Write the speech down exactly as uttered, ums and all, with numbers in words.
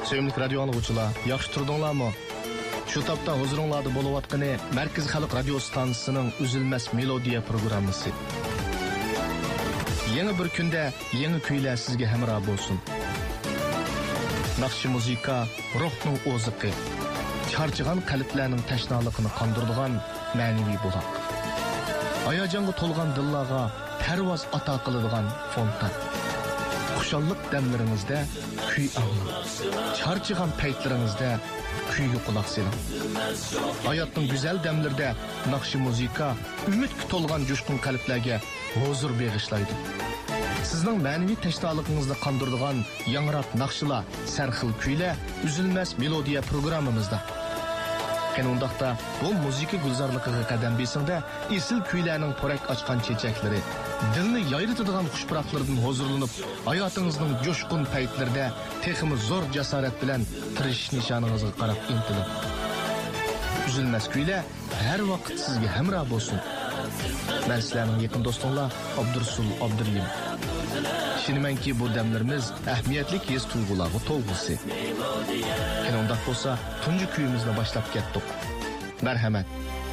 Sevimli radio anlıqçılar, yaxşı turdunlarmı? Şu tapda huzuringlarda bo'layotgani Markaz Xalq radio stansiyasining Üzülmez Melodiya programmasi. Yeni bir kunda yeni kuylar sizga hamroh bo'lsin. Naqshi muzika ruhning o'ziqi, charchagan qalblarning tashnaligini qondiradigan ma'naviy buloq. Hayajonga to'lgan dillarga parvoz ato qiladigan fontan. Xushalliq damlaringizda kuy anglang. Charchagan paytlaringizda kuyga quloq soling. Hayotning go'zal damlarida naqshi muzika umidga to'lgan jo'shqin qalblarga huzur bag'ishlaydi. Sizning ma'naviy tashnoligingizni qondiradigan yangrab naqshlar, sarxil kuylar Üzülmez Melodiya programmamizda. Qanundaqda bu muzika gulzorligiga qadam besingda esil kuylarning porak ochgan chechaklari, dilni yayritadigan xushpuroqlardan huzurlanib, hayotingizning jo'shqin paytlarida texmi zo'r jasorat bilan tirishish nishoningizga qarab intilib. Üzülmez kuylar har vaqt sizga hamroh bo'lsin. Men sizlarning yaqin do'stinglar Abdursul Abduriyim. Şinimenki bu demlerimiz ahmiyetli his tuyg'ularga to'lg'isi. Qanday bo'lsa, tunji kuyimizni boshlab ketdik. Marhamat.